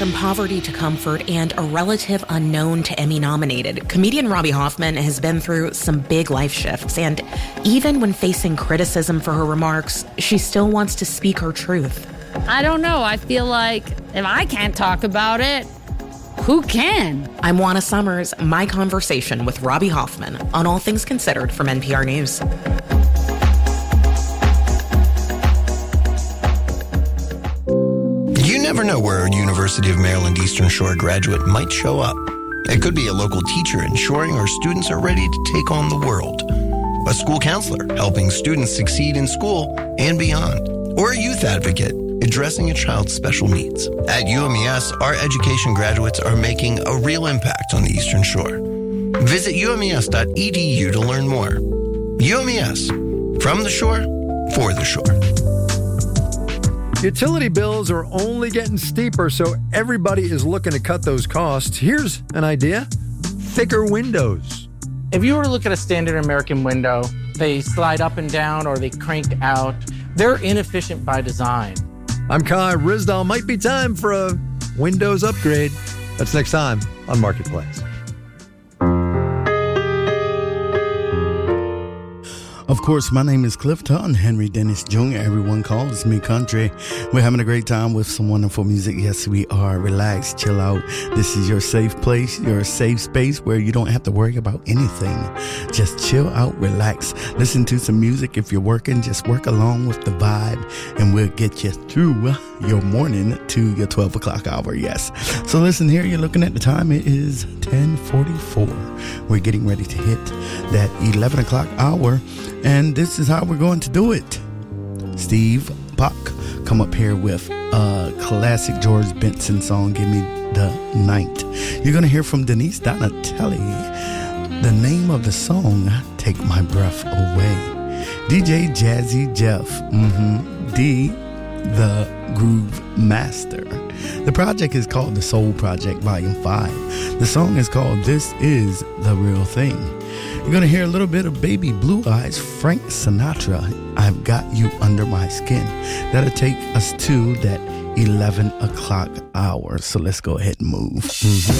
from poverty to comfort and a relative unknown to Emmy-nominated, comedian Robbie Hoffman has been through some big life shifts, and even when facing criticism for her remarks, she still wants to speak her truth. I don't know. I feel like if I can't talk about it, who can? I'm Juana Summers, my conversation with Robbie Hoffman on All Things Considered from NPR News. You never know where a University of Maryland Eastern Shore graduate might show up. It could be a local teacher ensuring our students are ready to take on the world, a school counselor helping students succeed in school and beyond, or a youth advocate addressing a child's special needs. At UMES, our education graduates are making a real impact on the Eastern Shore. Visit umes.edu to learn more. UMES, from the shore, for the shore. Utility bills are only getting steeper, so everybody is looking to cut those costs. Here's an idea: thicker windows. If you were to look at a standard American window, they slide up and down or they crank out. They're inefficient by design. I'm Kai Ryssdal. Might be time for a Windows upgrade. That's next time on Marketplace. Of course, my name is Cliff Tutton, Henry Dennis Jr. Everyone calls me Country. We're having a great time with some wonderful music. Yes, we are. Relax, chill out. This is your safe place, your safe space where you don't have to worry about anything. Just chill out, relax. Listen to some music. If you're working, just work along with the vibe, and we'll get you through your morning to your 12 o'clock hour. Yes. So listen here. You're looking at the time. It is 10:44. We're getting ready to hit that 11 o'clock hour. And this is how we're going to do it. Steve Bach come up here with a classic George Benson song, Give Me the Night. You're going to hear from Denise Donatelli. The name of the song, Take My Breath Away. DJ Jazzy Jeff, D, the Groove Master. The project is called The Soul Project Volume 5. The song is called This Is the Real Thing. You're going to hear a little bit of Baby Blue Eyes, Frank Sinatra, I've Got You Under My Skin. That'll take us to that 11 o'clock hour. So let's go ahead and move.